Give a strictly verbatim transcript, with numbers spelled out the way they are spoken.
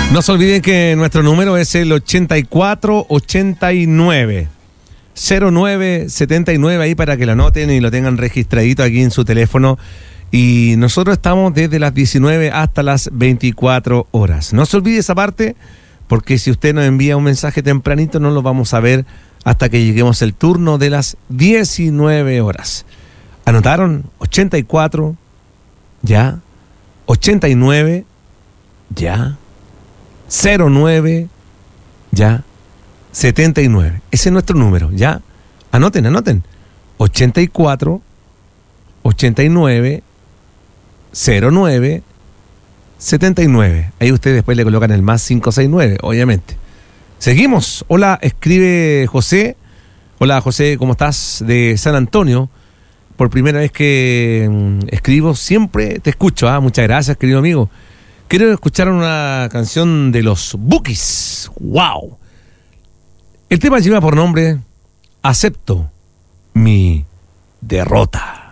No se olviden que nuestro número es el ochenta y cuatro ochenta y nueve cero nueve setenta y nueve, ahí para que lo anoten y lo tengan registradito aquí en su teléfono. Y nosotros estamos desde las diecinueve hasta las veinticuatro horas. No se olvide esa parte, porque si usted nos envía un mensaje tempranito, no lo vamos a ver hasta que lleguemos al turno de las diecinueve horas. ¿Anotaron? ochenta y cuatro, ya. ochenta y nueve, ya. cero nueve, ya. setenta y nueve. Ese es nuestro número, ya. Anoten, anoten. ochenta y cuatro, ochenta y nueve, cero nueve, setenta y nueve. Ahí ustedes después le colocan el más cinco seis nueve, obviamente. Seguimos. Hola, escribe José. Hola, José, ¿cómo estás? De San Antonio. Por primera vez que mm, escribo, siempre te escucho. ¿ah? Muchas gracias, querido amigo. Quiero escuchar una canción de los Bukis. ¡Wow! El tema lleva por nombre Acepto mi derrota.